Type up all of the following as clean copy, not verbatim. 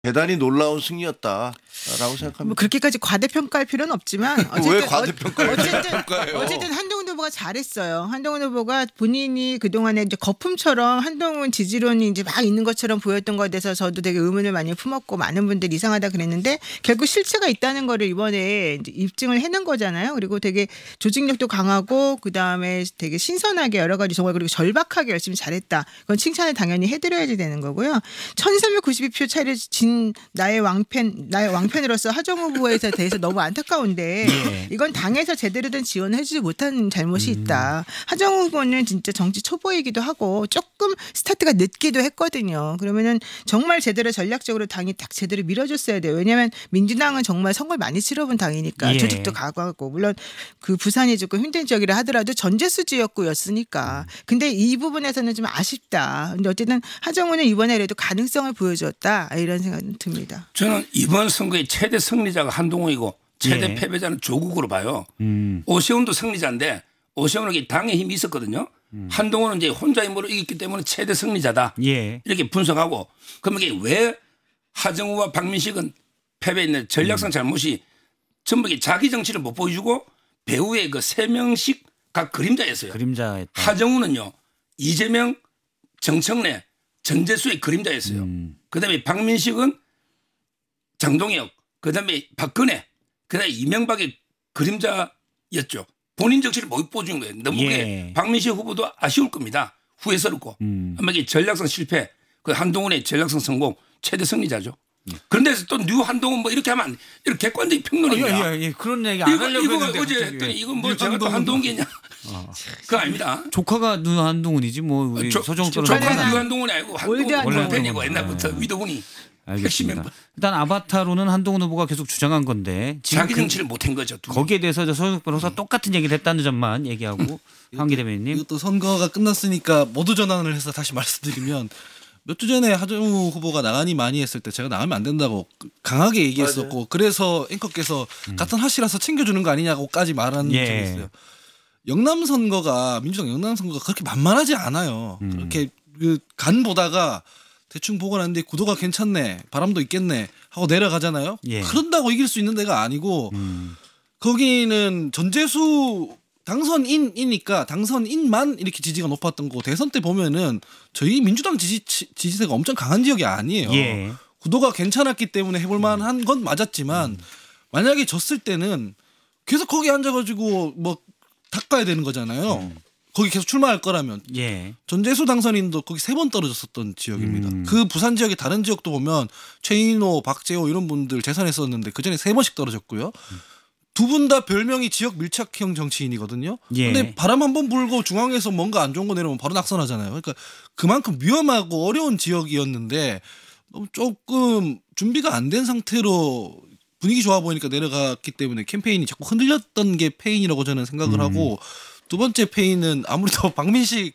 대단히 놀라운 승리였다라고 생각합니다. 뭐 그렇게까지 과대평가할 필요는 없지만 왜 과대평가예요? 어쨌든 한동훈 후보가 잘했어요. 한동훈 후보가 본인이 그동안에 이제 거품처럼 한동훈 지지론이 이제 막 있는 것처럼 보였던 것에 대해서 저도 되게 의문을 많이 품었고 많은 분들이 이상하다 그랬는데 결국 실체가 있다는 거를 이번에 이제 입증을 해낸 거잖아요. 그리고 되게 조직력도 강하고 그다음에 되게 신선하게 여러 가지 정말 그리고 절박하게 열심히 잘했다. 그건 칭찬을 당연히 해드려야지 되는 거고요. 1392표 차이를 진 나의 왕팬으로서 하정우 후보에 대해서 너무 안타까운데 예. 이건 당에서 제대로 된 지원을 해주지 못한 잘못이 있다. 하정우 후보는 진짜 정치 초보이기도 하고 조금 스타트가 늦기도 했거든요. 그러면은 정말 제대로 전략적으로 당이 딱 제대로 밀어줬어야 돼요. 왜냐하면 민주당은 정말 선거를 많이 치러본 당이니까 예. 조직도 강하고 물론 그 부산이 조금 힘든 지역이라 하더라도 전재수 지역구였으니까. 근데 이 부분에서는 좀 아쉽다. 근데 어쨌든 하정우는 이번에라도 가능성을 보여줬다 이런 생각이 듭니다. 저는 이번 선거의 최대 승리자가 한동훈이고 최대 예. 패배자는 조국으로 봐요. 오세훈도 승리자인데 오세훈에게 당의 힘이 있었거든요. 한동훈은 이제 혼자 힘으로 이겼기 때문에 최대 승리자다. 예. 이렇게 분석하고 그러면 이게 왜 하정우와 박민식은 패배했냐 전략상 잘못이 전부 자기 정치를 못 보여주고 배우의 그 세 명씩 각 그림자였어요. 그림자였다. 하정우는요 이재명, 정청래, 전재수의 그림자였어요. 그다음에 박민식은 장동혁, 그다음에 박근혜, 그다음에 이명박의 그림자였죠. 본인 정치를 못 보여준 거예요. 너무 예. 그게 박민식 후보도 아쉬울 겁니다. 후회스럽고 아마 이게 전략상 실패, 그 한동훈의 전략상 성공 최대 승리자죠. 그런데 또 뉴 한동훈 뭐 이렇게 하면 이렇게 객관적인 평론입니다. 예. 그런 얘기 안 하려고 이거 했는데 어제 갑자기 했더니 왜. 이건 뭐 제가 또 한동훈이냐? 그거 아닙니다. 조카가 누 한동훈이지 뭐 우리 서정철은 조카는 뉴 한동훈이 아니고 올드 한동훈 한동훈. 팬이고 옛날부터 위도분이 핵심 알겠습니다. 멤버. 일단 아바타로는 한동훈 후보가 계속 주장한 건데 지금 자기 정치를 못한 거죠. 두 거기에 대해서 서정철 변호사 똑같은 얘기를 했다는 점만 얘기하고 황기 대변인님. 이것도 선거가 끝났으니까 모두 전환을 해서 다시 말씀드리면 몇 주 전에 하정우 후보가 나가니 많이 했을 때 제가 나가면 안 된다고 강하게 얘기했었고 맞아요. 그래서 앵커께서 같은 하시라서 챙겨주는 거 아니냐고까지 말한 예. 적이 있어요. 영남 선거가 민주당 영남 선거가 그렇게 만만하지 않아요. 그렇게 그 간 보다가 대충 보고 났는데 구도가 괜찮네, 바람도 있겠네 하고 내려가잖아요. 예. 그런다고 이길 수 있는 데가 아니고 거기는 전재수 당선인이니까 당선인만 이렇게 지지가 높았던 거고 대선 때 보면은 저희 민주당 지지세가 엄청 강한 지역이 아니에요. 예. 구도가 괜찮았기 때문에 해볼 만한 건 맞았지만 만약에 졌을 때는 계속 거기 앉아가지고 뭐 닦아야 되는 거잖아요. 거기 계속 출마할 거라면. 예. 전재수 당선인도 거기 3번 떨어졌었던 지역입니다. 그 부산 지역의 다른 지역도 보면 최인호, 박재호 이런 분들 재선했었는데 그전에 3번씩 떨어졌고요. 두 분 다 별명이 지역 밀착형 정치인이거든요. 예. 근데 바람 한 번 불고 중앙에서 뭔가 안 좋은 거 내려오면 바로 낙선하잖아요. 그러니까 그만큼 위험하고 어려운 지역이었는데 너무 조금 준비가 안 된 상태로 분위기 좋아 보이니까 내려갔기 때문에 캠페인이 자꾸 흔들렸던 게 페인이라고 저는 생각을 하고 두 번째 페인은 아무래도 박민식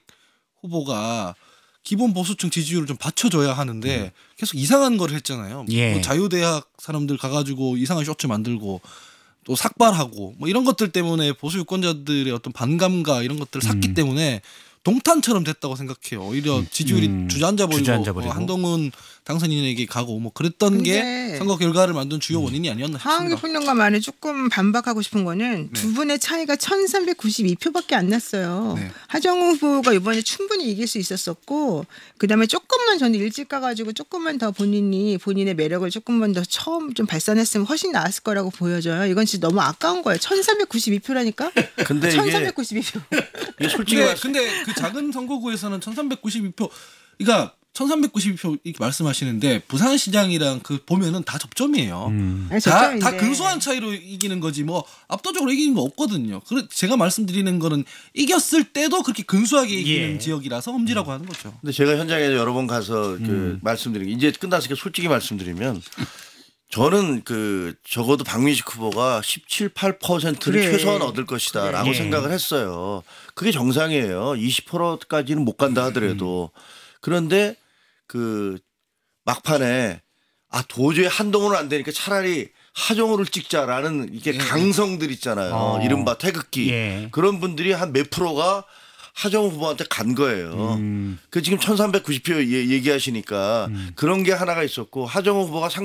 후보가 기본 보수층 지지율을 좀 받쳐줘야 하는데 계속 이상한 걸 했잖아요. 예. 뭐 자유대학 사람들 가가지고 이상한 쇼츠 만들고 또 삭발하고 뭐 이런 것들 때문에 보수 유권자들의 어떤 반감과 이런 것들을 샀기 때문에 동탄처럼 됐다고 생각해요. 오히려 지지율이 주저앉아 버리고 한동훈 당선인에게 가고 뭐 그랬던 게 선거 결과를 만든 주요 원인이 아니었나 하한기 싶습니다. 평론가 말에 조금 반박하고 싶은 거는 두 분의 차이가 1392표밖에 안 났어요. 네. 하정우 후보가 이번에 충분히 이길 수 있었었고 그다음에 조금만 저는 일찍 가가지고 조금만 더 본인의 매력을 조금만 더 처음 좀 발산했으면 훨씬 나았을 거라고 보여져요. 이건 진짜 너무 아까운 거예요. 1392표라니까? 근데 이게 1392표. 이게 솔직히 근데 그 작은 선거구에서는 1392표 그러니까 1392표 이렇게 말씀하시는데 부산시장이랑 그 보면은 다 접점이에요. 아니, 다 접점인데. 근소한 차이로 이기는 거지 뭐 압도적으로 이기는 거 없거든요. 그래 제가 말씀드리는 거는 이겼을 때도 그렇게 근소하게 이기는 지역이라서 험지라고 하는 거죠. 근데 제가 현장에 여러 번 가서 그 말씀드린 게 이제 끝났으니까 솔직히 말씀드리면 저는 그 적어도 박민식 후보가 17, 8%를 그래. 최소한 얻을 것이다라고 그래. 생각을 했어요. 그게 정상이에요. 20%까지는 못 간다 하더라도. 그런데 그 막판에 도저히 한동훈은 안 되니까 차라리 하정우를 찍자라는 이게 강성들 있잖아요. 이른바 태극기. 예. 그런 분들이 한 몇 프로가 하정우 후보한테 간 거예요. 그 지금 1390표 얘기하시니까 그런 게 하나가 있었고 하정우 후보가